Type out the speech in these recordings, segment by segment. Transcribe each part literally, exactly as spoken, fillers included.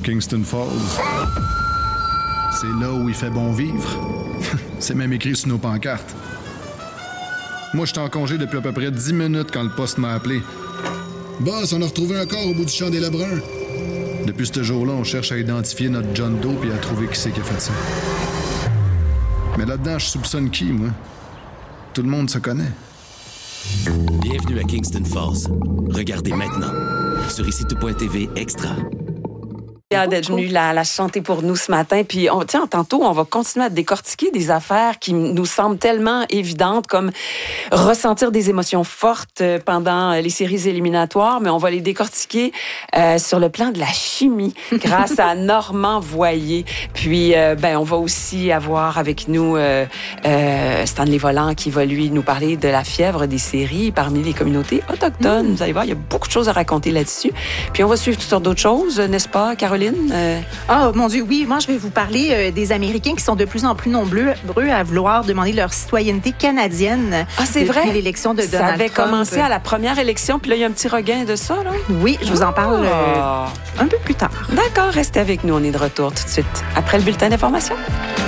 Kingston Falls. C'est là où il fait bon vivre. C'est même écrit sur nos pancartes. Moi, j'étais en congé depuis à peu près dix minutes quand le poste m'a appelé. Boss, on a retrouvé un corps au bout du champ des Lebrun. Depuis ce jour-là, on cherche à identifier notre John Doe et à trouver qui c'est qui a fait ça. Mais là-dedans, je soupçonne qui, moi? Tout le monde se connaît. Bienvenue à Kingston Falls. Regardez maintenant sur ici tout point t v Extra. D'être venue la, la chanter pour nous ce matin. Puis, on, tiens, tantôt, on va continuer à décortiquer des affaires qui nous semblent tellement évidentes, comme ressentir des émotions fortes pendant les séries éliminatoires, mais on va les décortiquer euh, sur le plan de la chimie grâce à Normand Voyer. Puis, euh, ben, on va aussi avoir avec nous euh, euh, Stanley Volant qui va, lui, nous parler de la fièvre des séries parmi les communautés autochtones. Mmh. Vous allez voir, il y a beaucoup de choses à raconter là-dessus. Puis, on va suivre toutes sortes d'autres choses, n'est-ce pas, Caroline? Euh... Oh mon Dieu, oui. Moi, je vais vous parler euh, des Américains qui sont de plus en plus nombreux à vouloir demander leur citoyenneté canadienne. Ah, c'est depuis vrai? l'élection de Donald Trump. Ça avait Trump. commencé à la première élection, puis là, il y a un petit regain de ça, là? Oui, je vous en parle euh, un peu plus tard. D'accord, restez avec nous. On est de retour tout de suite après le bulletin d'information.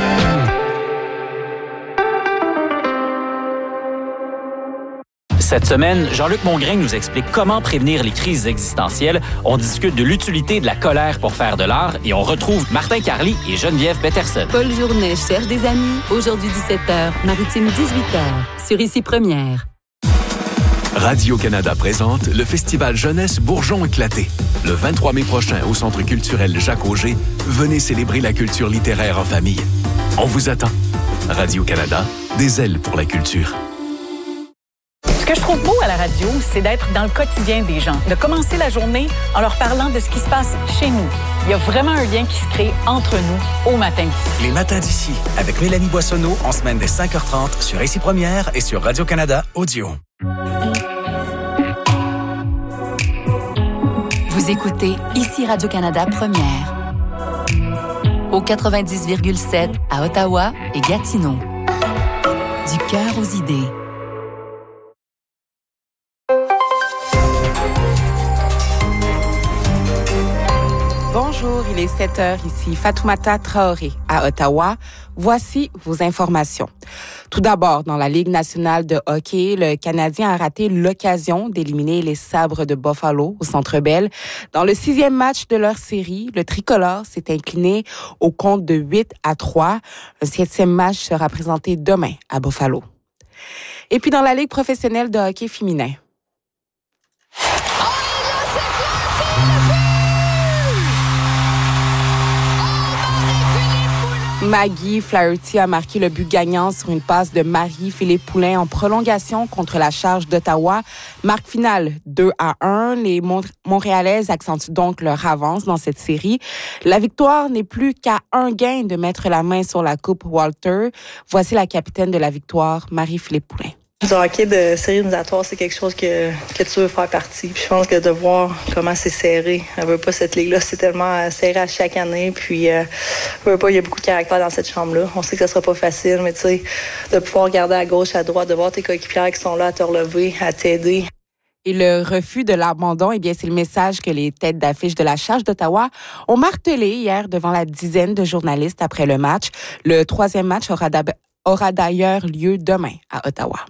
Cette semaine, Jean-Luc Mongrain nous explique comment prévenir les crises existentielles. On discute de l'utilité de la colère pour faire de l'art et on retrouve Martin Carly et Geneviève Peterson. Paul Journet cherche des amis. Aujourd'hui dix-sept heures, Maritime dix-huit heures, sur Ici Première. Radio-Canada présente le festival Jeunesse Bourgeon éclaté. Le vingt-trois mai prochain au Centre culturel Jacques-Auger, venez célébrer la culture littéraire en famille. On vous attend. Radio-Canada, des ailes pour la culture. Ce que je trouve beau à la radio, c'est d'être dans le quotidien des gens, de commencer la journée en leur parlant de ce qui se passe chez nous. Il y a vraiment un lien qui se crée entre nous au matin d'ici. Les matins d'ici, avec Mélanie Boissonneau, en semaine dès cinq heures trente sur Ici Première et sur Radio-Canada Audio. Vous écoutez Ici Radio-Canada Première. Au quatre-vingt-dix virgule sept à Ottawa et Gatineau. Du cœur aux idées. Bonjour, il est sept heures ici, Fatoumata Traoré à Ottawa. Voici vos informations. Tout d'abord, dans la Ligue nationale de hockey, le Canadien a raté l'occasion d'éliminer les Sabres de Buffalo au Centre Bell. Dans le sixième match de leur série, le tricolore s'est incliné au compte de huit à trois. Le septième match sera présenté demain à Buffalo. Et puis dans la Ligue professionnelle de hockey féminin. Maggie Flaherty a marqué le but gagnant sur une passe de Marie-Philippe Poulin en prolongation contre la Charge d'Ottawa. Marque finale deux à un. Les Mont- Montréalaises accentuent donc leur avance dans cette série. La victoire n'est plus qu'à un gain de mettre la main sur la Coupe Walter. Voici la capitaine de la victoire, Marie-Philippe Poulin. Du hockey de série éliminatoire, c'est quelque chose que, que tu veux faire partie. Puis je pense que de voir comment c'est serré, elle veut pas cette ligue-là, c'est tellement serré à chaque année. Puis euh, elle veut pas, il y a beaucoup de caractère dans cette chambre-là. On sait que ça sera pas facile, mais tu sais, de pouvoir regarder à gauche, à droite, de voir tes coéquipières qui sont là à te relever, à t'aider. Et le refus de l'abandon, eh bien, c'est le message que les têtes d'affiche de la Charge d'Ottawa ont martelé hier devant la dizaine de journalistes après le match. Le troisième match aura, d'ab- aura d'ailleurs lieu demain à Ottawa.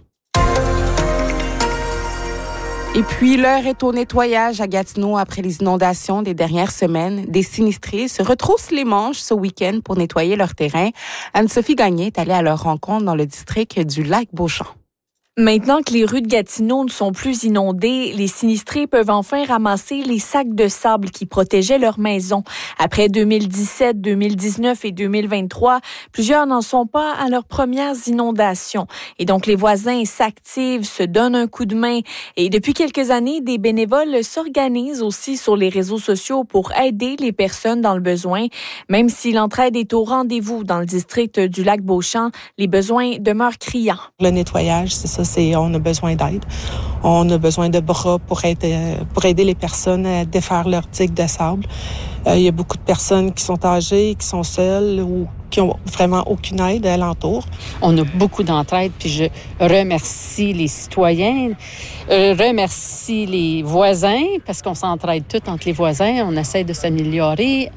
Et puis, l'heure est au nettoyage à Gatineau après les inondations des dernières semaines. Des sinistrés se retroussent les manches ce week-end pour nettoyer leur terrain. Anne-Sophie Gagné est allée à leur rencontre dans le district du Lac-Beauchamp. Maintenant que les rues de Gatineau ne sont plus inondées, les sinistrés peuvent enfin ramasser les sacs de sable qui protégeaient leur maison. Après deux mille dix-sept, deux mille dix-neuf et deux mille vingt-trois, plusieurs n'en sont pas à leurs premières inondations. Et donc, les voisins s'activent, se donnent un coup de main. Et depuis quelques années, des bénévoles s'organisent aussi sur les réseaux sociaux pour aider les personnes dans le besoin. Même si l'entraide est au rendez-vous dans le district du Lac-Beauchamp, les besoins demeurent criants. Le nettoyage, c'est ça. C'est, on a besoin d'aide. On a besoin de bras pour aider, pour aider les personnes à défaire leur digue de sable. Euh, il y a beaucoup de personnes qui sont âgées, qui sont seules ou qui ont vraiment aucune aide alentour. On a beaucoup d'entraide, puis je remercie les citoyens, je remercie les voisins, parce qu'on s'entraide tous entre les voisins, on essaie de s'améliorer.